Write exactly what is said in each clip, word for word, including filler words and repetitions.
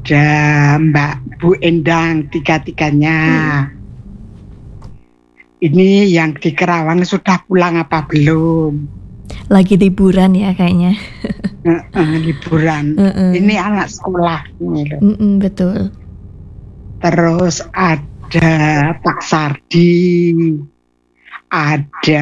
ada Mbak Bu Endang, tiga-tiganya. Hmm. Ini yang di Kerawang sudah pulang apa belum? Lagi liburan ya kayaknya. uh, uh, liburan. Uh-uh. Ini anak sekolah ini loh. Uh-uh, betul. Terus ada Pak Sardi, ada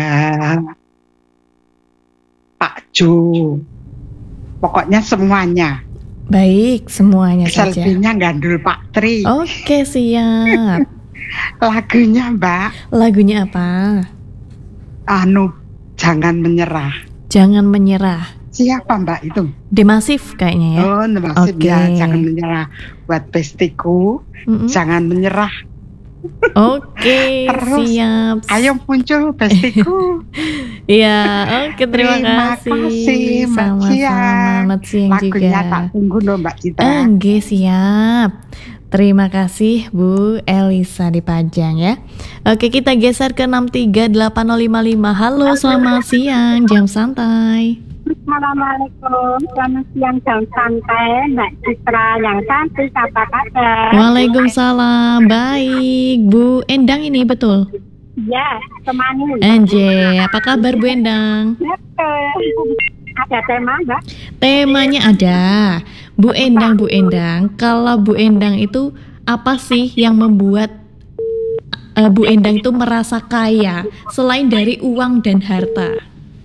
Pak Jo. Pokoknya semuanya. Baik, semuanya saja. Selfie-nya gandul Pak Tri. Oke, siap. Lagunya Mbak. Lagunya apa? Anu, Jangan Menyerah. Jangan Menyerah. Siapa Mbak itu? The Massive kayaknya ya. Oh, The Massive okay. Ya. Jangan Menyerah. Buat bestiku, mm-hmm. Jangan Menyerah. Oke, terus, siap. Ayo muncul bestiku. Iya, oke, terima, terima kasih. kasih Mbak Sama-sama. Selamat siang Lagunya juga. Lagunya tak tunggu loh Mbak Citra. Oke, siap. Terima kasih Bu Elisa di Pajang ya. Oke, kita geser ke enam tiga delapan nol lima lima. Halo, selamat siang, jam santai. Assalamualaikum, selamat siang, jam santai, Mbak Citra yang cantik, apa kabar? Waalaikumsalam, baik. Bu Endang ini betul? Ya, temani. Anje, apa kabar Bu Endang? Betul. Ada tema Mbak? Temanya ada. Bu Endang, Bu Endang, kalau Bu Endang itu apa sih yang membuat uh, Bu Endang itu merasa kaya selain dari uang dan harta?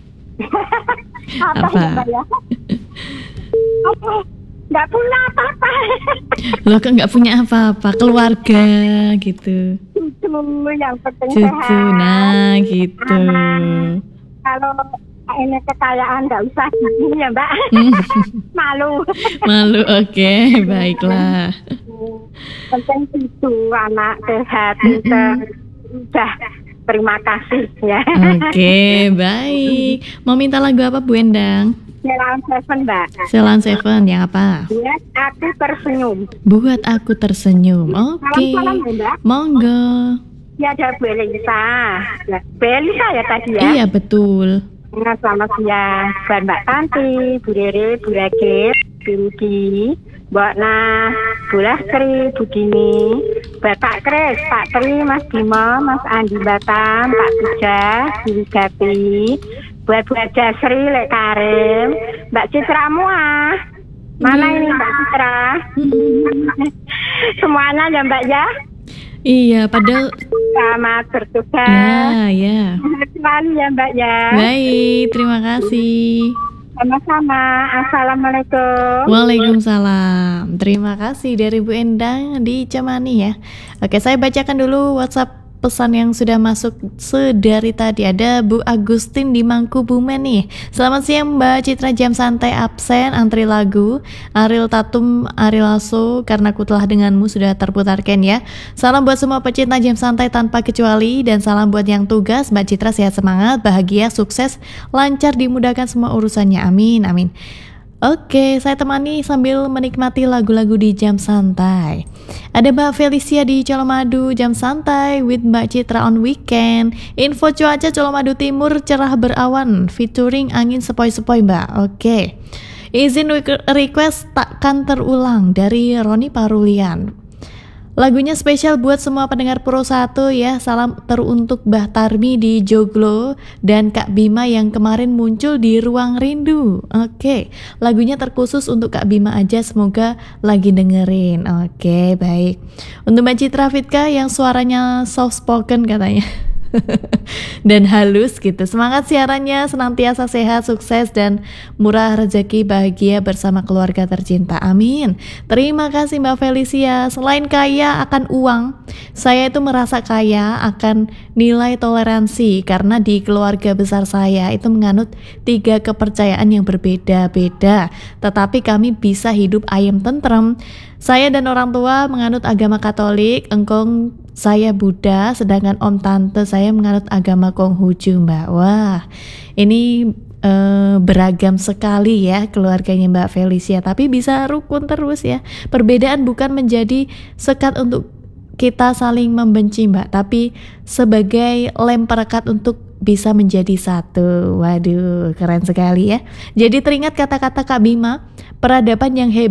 apa? Apa? Ya, apa? Nggak punya apa-apa. Loh, kan nggak punya apa-apa, keluarga gitu. Cucu yang penting Cucu, sehat. nah gitu. Anak. Kalau ini kekayaan nggak usah gini ya Mbak. Malu. Malu, oke, okay, baiklah. Penting cucu, anak sehat, kita udah terima kasih ya. Oke, okay, baik. Mau minta lagu apa Bu Endang? Ceylon Seven Mbak. Ceylon Seven yang apa? Buat aku tersenyum. Buat aku tersenyum. Oke. Okay. Monggo. Ya ada Bu Elisa. Ya, Bu Elisa ya tadi ya? Iya betul. Nah, selamat siang buat Mbak Tanti, Bu Rere, Bu Regit, Bu Rudi, Mbak Nah, Bu Lastri, Bu Dini, Bapak Kris, Pak Tri, Mas Bimo, Mas Andi Batam, Pak Puja, Bu Wigati, buat Bu Jasri, Lek Karim, Mbak Citra Mua. Mana ini Mbak Citra? Semuanya ya Mbak ya? Iya, padahal selamat bertugas. Ya, ya. Selalu ya Mbak ya. Baik, terima kasih. Sama-sama. Assalamualaikum. Waalaikumsalam. Terima kasih dari Bu Endang di Cemani ya. Oke, saya bacakan dulu WhatsApp pesan yang sudah masuk sedari tadi. Ada Bu Agustin di Mangkubumen nih. Selamat siang Mbak Citra, jam santai absen antri lagu Ariel Tatum Ariel Lasso Karena Ku Telah Denganmu sudah terputarkan ya. Salam buat semua pecinta jam santai tanpa kecuali, dan salam buat yang tugas. Mbak Citra sehat, semangat, bahagia, sukses, lancar, dimudahkan semua urusannya, amin amin. Oke, saya temani sambil menikmati lagu-lagu di jam santai. Ada Mbak Felicia di Colomadu, jam santai with Mbak Citra on weekend. Info cuaca Colomadu Timur cerah berawan, featuring angin sepoi-sepoi Mbak. Oke. Izin request takkan terulang dari Roni Parulian. Lagunya spesial buat semua pendengar Pro satu ya. Salam teruntuk Mbah Tarmi di Joglo dan Kak Bima yang kemarin muncul di Ruang Rindu. Oke, lagunya terkhusus untuk Kak Bima aja, semoga lagi dengerin. Oke, baik. Untuk Mbak Citra Fitka yang suaranya soft spoken katanya dan halus gitu. Semangat siarannya, senantiasa sehat, sukses, dan murah rezeki, bahagia bersama keluarga tercinta. Amin. Terima kasih Mbak Felicia. Selain kaya akan uang, saya itu merasa kaya akan nilai toleransi, karena di keluarga besar saya itu menganut tiga kepercayaan yang berbeda-beda, tetapi kami bisa hidup ayem tentrem. Saya dan orang tua menganut agama Katolik, engkong saya Buddha, sedangkan om tante saya menganut agama Konghucu Mbak. Wah, ini uh, beragam sekali ya keluarganya Mbak Felicia, tapi bisa rukun terus ya. Perbedaan bukan menjadi sekat untuk kita saling membenci Mbak, tapi sebagai lem perekat untuk bisa menjadi satu. Waduh, keren sekali ya. Jadi teringat kata-kata Kak Bima, peradaban yang hebat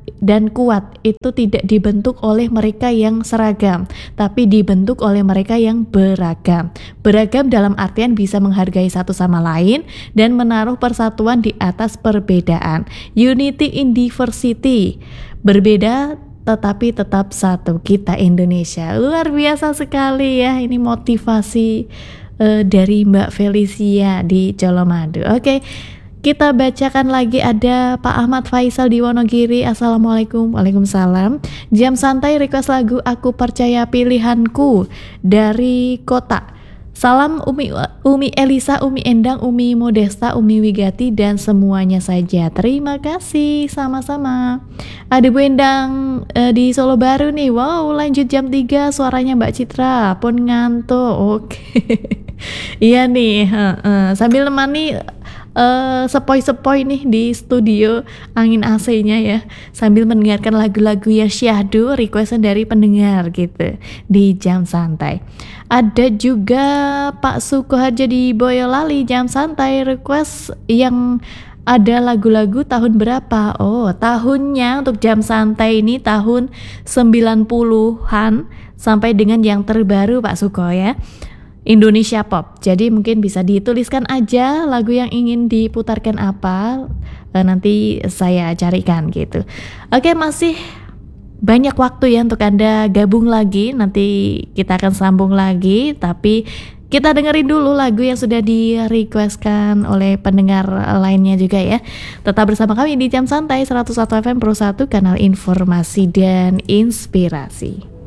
dan kuat itu tidak dibentuk oleh mereka yang seragam, tapi dibentuk oleh mereka yang beragam. Beragam dalam artian bisa menghargai satu sama lain dan menaruh persatuan di atas perbedaan. Unity in diversity. Berbeda tetapi tetap satu, kita Indonesia. Luar biasa sekali ya, ini motivasi uh, dari Mbak Felicia di Colomadu. Oke, kita bacakan lagi, ada Pak Ahmad Faisal di Wonogiri. Assalamualaikum. Waalaikumsalam. Jam santai request lagu Aku Percaya Pilihanku dari Kota. Salam Umi Umi Elisa, Umi Endang, Umi Modesta, Umi Wigati dan semuanya saja. Terima kasih, sama-sama. Ada Bu Endang eh, di Solo Baru nih. Wow, lanjut jam tiga suaranya Mbak Citra. Pun ngantuk. Oke. Iya nih, uh, uh, sambil nemani uh, sepoi-sepoi nih di studio angin A C-nya ya, sambil mendengarkan lagu-lagu yang syahdu requestan dari pendengar gitu di jam santai. Ada juga Pak Sukoharjo di Boyolali, jam santai request yang ada lagu-lagu tahun berapa? Oh, tahunnya untuk jam santai ini tahun sembilan puluhan sampai dengan yang terbaru Pak Suko ya. Indonesia Pop. Jadi mungkin bisa dituliskan aja lagu yang ingin diputarkan apa, e, nanti saya carikan gitu. Oke, masih banyak waktu ya untuk Anda gabung lagi. Nanti kita akan sambung lagi, tapi kita dengerin dulu lagu yang sudah di-requestkan oleh pendengar lainnya juga ya. Tetap bersama kami di Jam Santai seratus satu F M Pro satu, kanal informasi dan inspirasi.